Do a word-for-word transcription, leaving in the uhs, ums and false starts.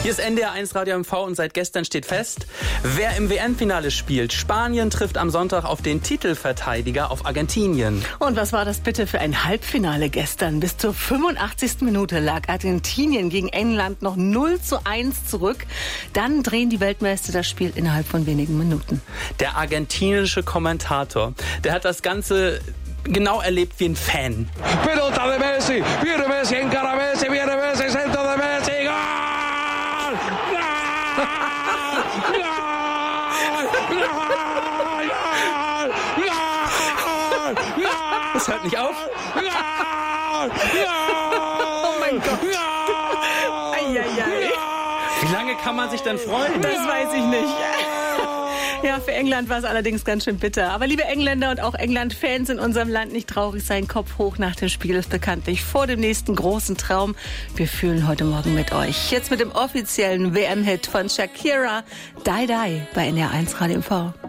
Hier ist N D R eins Radio M V und seit gestern steht fest, wer im W M-Finale spielt. Spanien trifft am Sonntag auf den Titelverteidiger, auf Argentinien. Und was war das bitte für ein Halbfinale gestern? Bis zur fünfundachtzigsten Minute lag Argentinien gegen England noch null zu eins zurück. Dann drehen die Weltmeister das Spiel innerhalb von wenigen Minuten. Der argentinische Kommentator, der hat das Ganze genau erlebt wie ein Fan. Pelota de Messi, viene Messi, encara Messi, viene Messi, centro de Messi, Gol! Das hört nicht auf. Oh mein Gott. Eieiei. Wie lange kann man sich denn freuen? Das weiß ich nicht. Ja, für England war es allerdings ganz schön bitter. Aber liebe Engländer und auch England-Fans in unserem Land, nicht traurig sein. Kopf hoch nach dem Spiel ist bekanntlich vor dem nächsten großen Traum. Wir fühlen heute Morgen mit euch. Jetzt mit dem offiziellen W M-Hit von Shakira, Die Die bei N D R eins Radio M V.